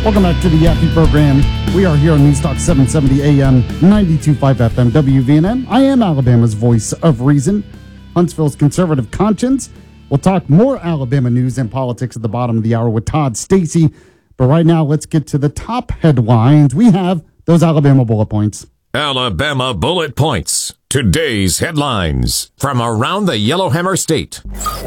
Welcome back to the Yappy program. We are here on News Talk 770 AM, 92.5 FM, WVNN. I am Alabama's voice of reason, Huntsville's conservative conscience. We'll talk more Alabama news and politics at the bottom of the hour with Todd Stacy. But right now, let's get to the top headlines. We have those Alabama bullet points. Alabama bullet points. Today's headlines from around the Yellowhammer State.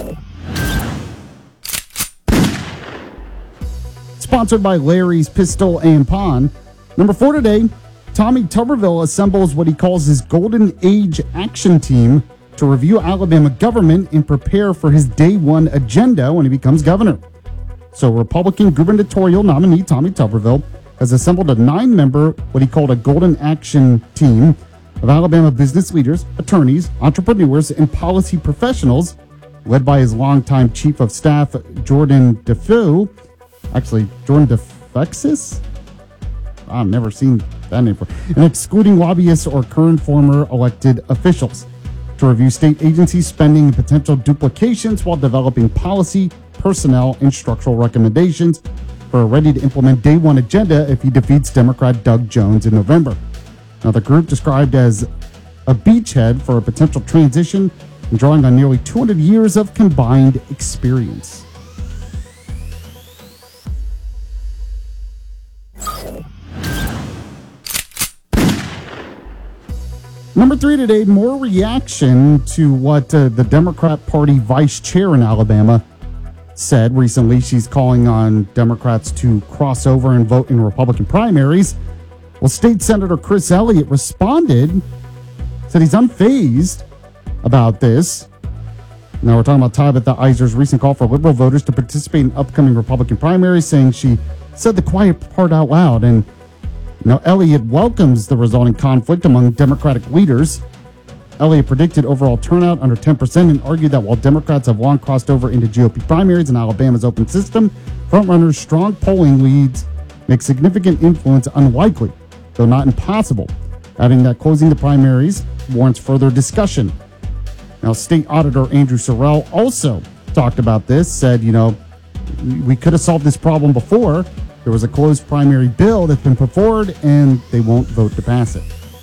Sponsored by Larry's Pistol and Pawn. Number 4 today, Tommy Tuberville assembles what he calls his Golden Age Action Team to review Alabama government and prepare for his day one agenda when he becomes governor. So Republican gubernatorial nominee Tommy Tuberville has assembled a 9-member, what he called a Golden Action Team of Alabama business leaders, attorneys, entrepreneurs, and policy professionals, led by his longtime chief of staff, Jordan DeFeu. Actually, Jordan DeFexis? I've never seen that name before. And excluding lobbyists or current former elected officials to review state agency spending and potential duplications while developing policy, personnel, and structural recommendations for a ready-to-implement day one agenda if he defeats Democrat Doug Jones in November. Now, the group described as a beachhead for a potential transition and drawing on nearly 200 years of combined experience. Number 3 today, more reaction to what the Democrat Party vice chair in Alabama said recently. She's calling on Democrats to cross over and vote in Republican primaries. Well, State Senator Chris Elliott responded, said he's unfazed about this. Now we're talking about Tabitha Eiser's recent call for liberal voters to participate in upcoming Republican primaries, saying she said the quiet part out loud. And now, Elliott welcomes the resulting conflict among Democratic leaders. Elliott predicted overall turnout under 10% and argued that while Democrats have long crossed over into GOP primaries in Alabama's open system, frontrunners' strong polling leads make significant influence unlikely, though not impossible, adding that closing the primaries warrants further discussion. Now, State Auditor Andrew Sorrell also talked about this, said, we could have solved this problem before. There was a closed primary bill that's been put forward, and they won't vote to pass it.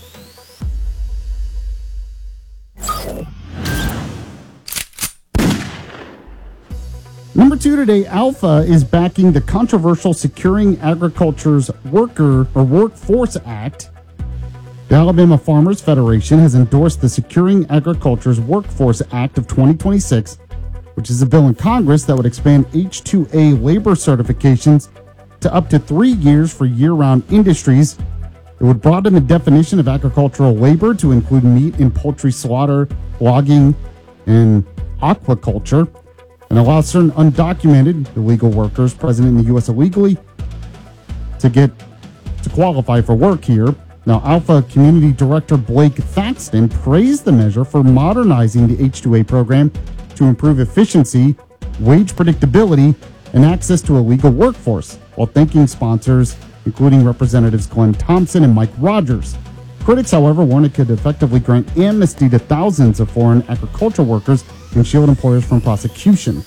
Number 2 today, Alpha is backing the controversial Securing Agriculture's Workforce Act. The Alabama Farmers Federation has endorsed the Securing Agriculture's Workforce Act of 2026, which is a bill in Congress that would expand H-2A labor certifications to up to 3 years for year-round industries. It would broaden the definition of agricultural labor to include meat and poultry slaughter, logging, and aquaculture, and allow certain undocumented illegal workers present in the U.S. illegally to qualify for work here. Now, Alpha Community Director Blake Thaxton praised the measure for modernizing the H-2A program to improve efficiency, wage predictability, and access to a legal workforce, while thanking sponsors, including Representatives Glenn Thompson and Mike Rogers. Critics, however, warn it could effectively grant amnesty to thousands of foreign agriculture workers and shield employers from prosecution.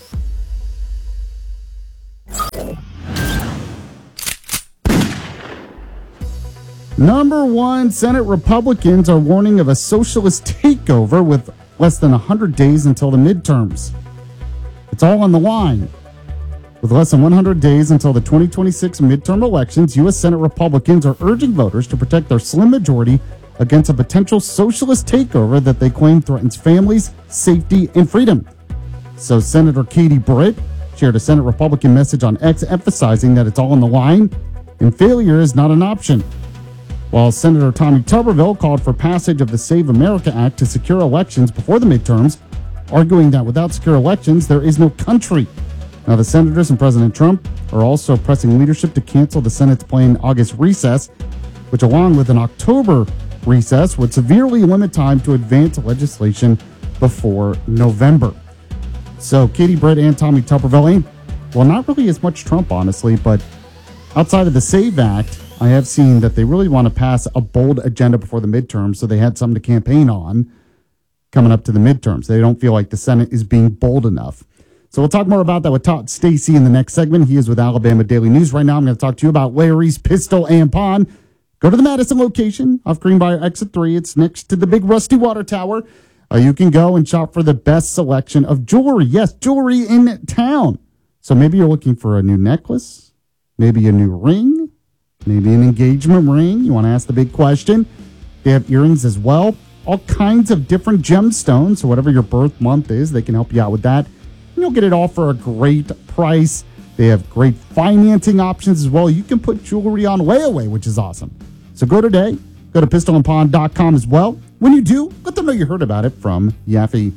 Number 1, Senate Republicans are warning of a socialist takeover with less than 100 days until the midterms. It's all on the line. With less than 100 days until the 2026 midterm elections, U.S. Senate Republicans are urging voters to protect their slim majority against a potential socialist takeover that they claim threatens families, safety, and freedom. So Senator Katie Britt shared a Senate Republican message on X emphasizing that it's all on the line and failure is not an option. While Senator Tommy Tuberville called for passage of the Save America Act to secure elections before the midterms, arguing that without secure elections, there is no country. Now, the senators and President Trump are also pressing leadership to cancel the Senate's planned August recess, which, along with an October recess, would severely limit time to advance legislation before November. So, Katie Britt and Tommy Tuberville not really as much Trump, honestly, but outside of the SAVE Act, I have seen that they really want to pass a bold agenda before the midterms, so they had something to campaign on coming up to the midterms. They don't feel like the Senate is being bold enough. So we'll talk more about that with Todd Stacy in the next segment. He is with Alabama Daily News. Right now, I'm going to talk to you about Larry's Pistol and Pawn. Go to the Madison location off Greenbrier Exit 3. It's next to the big rusty water tower. You can go and shop for the best selection of jewelry. Yes, jewelry in town. So maybe you're looking for a new necklace, maybe a new ring, maybe an engagement ring. You want to ask the big question. They have earrings as well. All kinds of different gemstones. So whatever your birth month is, they can help you out with that. And you'll get it all for a great price. They have great financing options as well. You can put jewelry on layaway, which is awesome. So go today. Go to pistolandpawn.com as well. When you do, let them know you heard about it from Yaffe.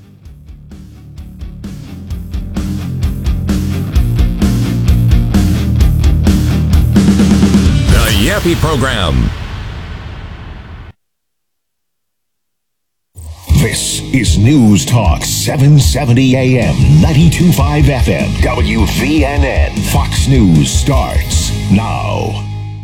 The Yaffe Program. This is News Talk 770 AM, 92.5 FM, WVNN. Fox News starts now.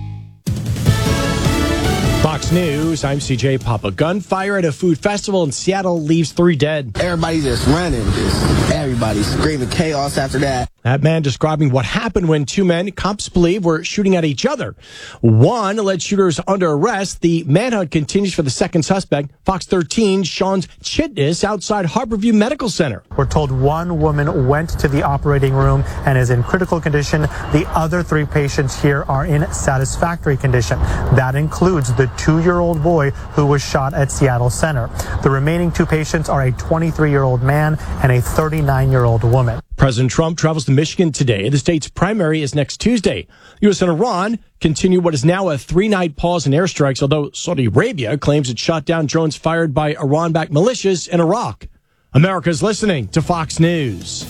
Fox News, I'm CJ Papa. Gunfire at a food festival in Seattle leaves 3 dead. Everybody's just running. Everybody's screaming chaos after that. That man describing what happened when 2 men, cops believe, were shooting at each other. 1 alleged shooter is under arrest. The manhunt continues for the second suspect, Fox 13's Sean Chitnis, outside Harborview Medical Center. We're told 1 woman went to the operating room and is in critical condition. The other 3 patients here are in satisfactory condition. That includes the 2-year-old boy who was shot at Seattle Center. The remaining 2 patients are a 23-year-old man and a 39-year-old woman. President Trump travels to Michigan today. The state's primary is next Tuesday. The U.S. and Iran continue what is now a 3-night pause in airstrikes, although Saudi Arabia claims it shot down drones fired by Iran-backed militias in Iraq. America's listening to Fox News.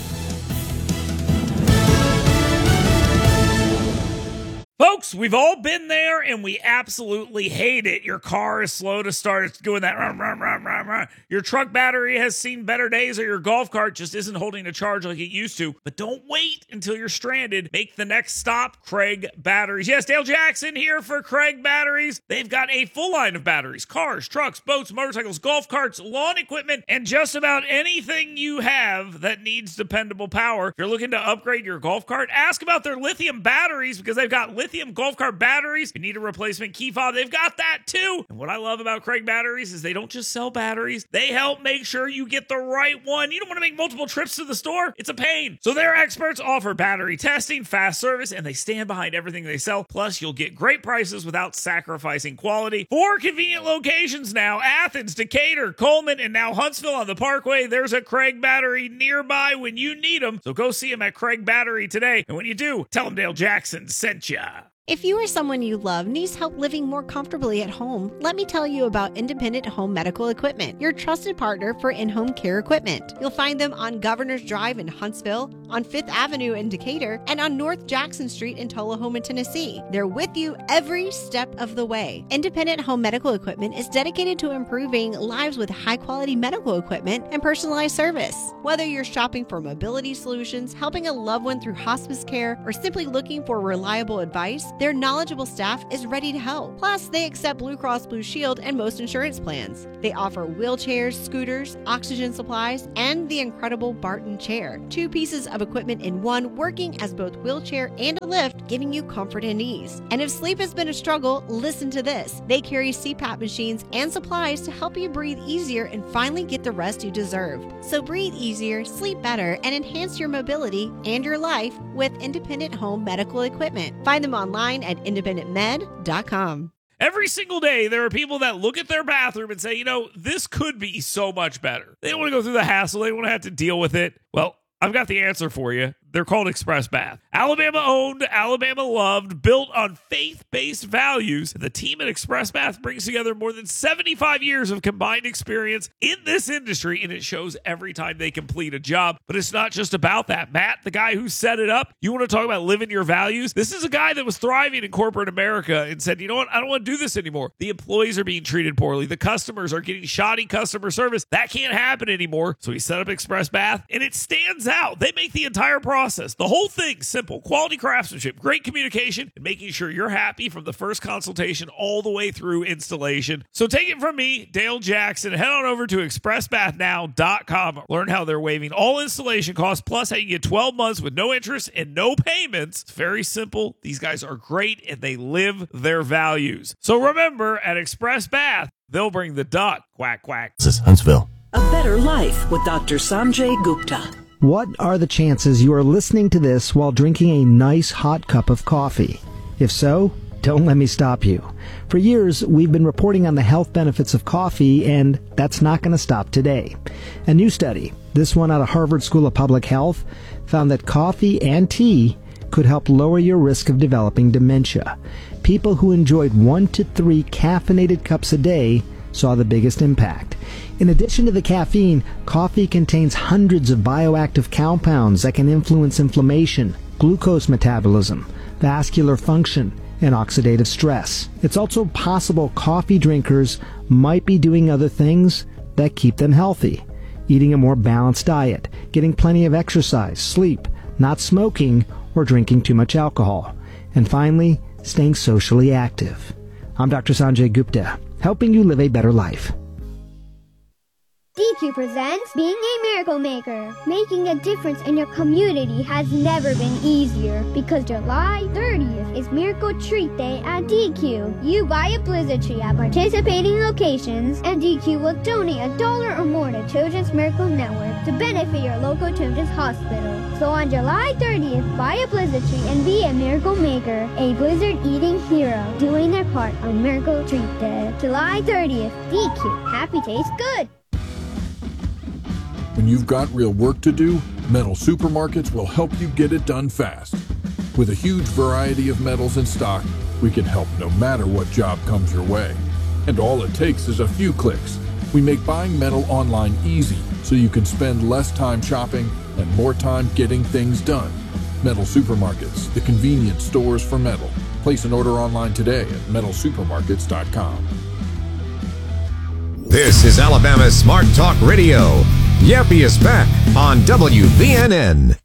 Folks, we've all been there, and we absolutely hate it. Your car is slow to start. It's doing that. Rah, rah, rah, rah, rah. Your truck battery has seen better days, or your golf cart just isn't holding a charge like it used to. But don't wait until you're stranded. Make the next stop, Craig Batteries. Yes, Dale Jackson here for Craig Batteries. They've got a full line of batteries. Cars, trucks, boats, motorcycles, golf carts, lawn equipment, and just about anything you have that needs dependable power. If you're looking to upgrade your golf cart, ask about their lithium batteries, because they've got lithium golf cart batteries. If you need a replacement key fob, they've got that too. And what I love about Craig Batteries is they don't just sell batteries. They help make sure you get the right one. You don't want to make multiple trips to the store. It's a pain. So their experts offer battery testing, fast service, and they stand behind everything they sell. Plus, you'll get great prices without sacrificing quality. 4 convenient locations now: Athens, Decatur, Coleman, and now Huntsville on the Parkway. There's a Craig Battery nearby when you need them. So go see them at Craig Battery today. And when you do, tell them Dale Jackson sent ya. If you or someone you love needs help living more comfortably at home, let me tell you about Independent Home Medical Equipment, your trusted partner for in-home care equipment. You'll find them on Governor's Drive in Huntsville, on 5th Avenue in Decatur, and on North Jackson Street in Tullahoma, Tennessee. They're with you every step of the way. Independent Home Medical Equipment is dedicated to improving lives with high-quality medical equipment and personalized service. Whether you're shopping for mobility solutions, helping a loved one through hospice care, or simply looking for reliable advice, their knowledgeable staff is ready to help. Plus, they accept Blue Cross Blue Shield and most insurance plans. They offer wheelchairs, scooters, oxygen supplies, and the incredible Barton chair. 2 pieces of equipment in one, working as both wheelchair and a lift, giving you comfort and ease. And if sleep has been a struggle, listen to this. They carry CPAP machines and supplies to help you breathe easier and finally get the rest you deserve. So breathe easier, sleep better, and enhance your mobility and your life with Independent Home Medical Equipment. Find them online at independentmed.com. Every single day, there are people that look at their bathroom and say, this could be so much better. They don't want to go through the hassle. They don't want to have to deal with it. Well, I've got the answer for you. They're called Express Bath. Alabama owned, Alabama loved, built on faith-based values. The team at Express Bath brings together more than 75 years of combined experience in this industry, and it shows every time they complete a job. But it's not just about that. Matt, the guy who set it up, you want to talk about living your values? This is a guy that was thriving in corporate America and said, you know what? I don't want to do this anymore. The employees are being treated poorly. The customers are getting shoddy customer service. That can't happen anymore. So he set up Express Bath, and it stands out. They make the entire process process. The whole thing's simple. Quality craftsmanship, great communication, and making sure you're happy from the first consultation all the way through installation. So take it from me, Dale Jackson, head on over to expressbathnow.com. Learn how they're waiving all installation costs, plus how you get 12 months with no interest and no payments. It's very simple. These guys are great, and they live their values. So remember, at Express Bath, they'll bring the duck. Quack, quack. This is Huntsville. A Better Life with Dr. Sanjay Gupta. What are the chances you are listening to this while drinking a nice hot cup of coffee? If so, don't let me stop you. For years, we've been reporting on the health benefits of coffee, and that's not going to stop today. A new study, this one out of Harvard School of Public Health, found that coffee and tea could help lower your risk of developing dementia. People who enjoyed 1 to 3 caffeinated cups a day saw the biggest impact. In addition to the caffeine, coffee contains hundreds of bioactive compounds that can influence inflammation, glucose metabolism, vascular function, and oxidative stress. It's also possible coffee drinkers might be doing other things that keep them healthy. Eating a more balanced diet, getting plenty of exercise, sleep, not smoking, or drinking too much alcohol. And finally, staying socially active. I'm Dr. Sanjay Gupta, helping you live a better life. DQ presents Being a Miracle Maker. Making a difference in your community has never been easier because July 30th is Miracle Treat Day at DQ. You buy a blizzard tree at participating locations and DQ will donate $1 or more to Children's Miracle Network to benefit your local children's hospital. So on July 30th, buy a blizzard tree and be a miracle maker, a blizzard eating hero, doing their part on Miracle Treat Day. July 30th, DQ. Happy tastes good. When you've got real work to do, Metal Supermarkets will help you get it done fast. With a huge variety of metals in stock, we can help no matter what job comes your way. And all it takes is a few clicks. We make buying metal online easy so you can spend less time shopping and more time getting things done. Metal Supermarkets, the convenient stores for metal. Place an order online today at metalsupermarkets.com. This is Alabama's Smart Talk Radio. Yappy is back on WVNN.